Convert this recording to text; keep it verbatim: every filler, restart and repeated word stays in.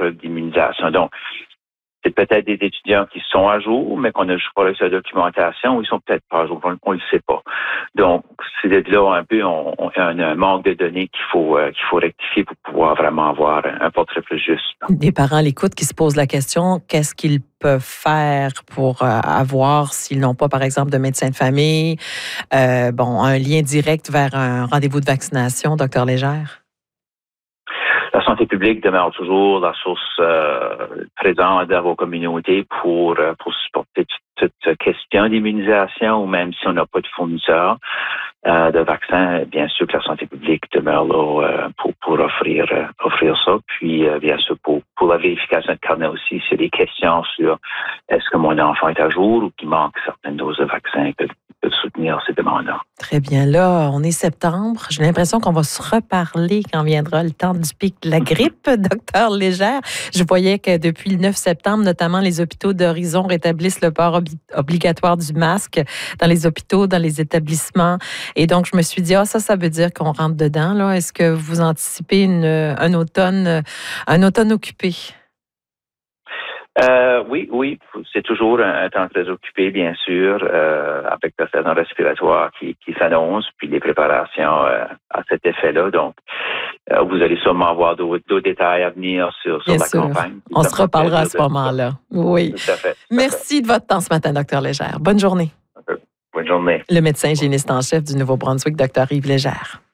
preuve d'immunisation. Donc, c'est peut-être des étudiants qui sont à jour, mais qu'on n'a juste pas reçu la documentation, ou ils sont peut-être pas à jour, on ne le sait pas. Donc, c'est là un peu on, on a un, un manque de données qu'il faut euh, qu'il faut rectifier pour pouvoir vraiment avoir un, un portrait plus juste. Des parents à l'écoute qui se posent la question, qu'est-ce qu'ils peuvent faire pour euh, avoir, s'ils n'ont pas, par exemple, de médecin de famille, euh, bon, un lien direct vers un rendez-vous de vaccination, docteur Légère? La santé publique demeure toujours la source euh, présente dans vos communautés pour, euh, pour supporter toute, toute question d'immunisation, ou même si on n'a pas de fournisseur euh, de vaccins, bien sûr que la santé publique demeure là euh, pour, pour offrir, euh, offrir ça. Puis, euh, bien sûr, pour, pour la vérification de carnet aussi, c'est des questions sur est-ce que mon enfant est à jour ou qu'il manque certaines doses de vaccins qui peuvent, peuvent soutenir ces demandes-là. Très bien. Là, on est septembre. J'ai l'impression qu'on va se reparler quand viendra le temps du pic de la grippe, docteur Légère. Je voyais que depuis le neuf septembre, notamment, les hôpitaux d'Horizon rétablissent le port ob- obligatoire du masque dans les hôpitaux, dans les établissements. Et donc, je me suis dit, ah, ça, ça veut dire qu'on rentre dedans, là. Est-ce que vous anticipez une, un automne, un automne occupé? Euh, oui, oui, c'est toujours un, un temps très occupé, bien sûr, euh, avec la saison respiratoire qui, qui s'annonce, puis les préparations euh, à cet effet-là. Donc, euh, vous allez sûrement avoir d'autres, d'autres détails à venir sur, sur Bien la sûr. campagne. On se reparlera à ce moment-là. Oui. Tout à fait. Tout à Merci fait. de votre temps ce matin, docteur Légère. Bonne journée. Bonne journée. Le médecin hygiéniste en chef du Nouveau-Brunswick, docteur Yves Légère.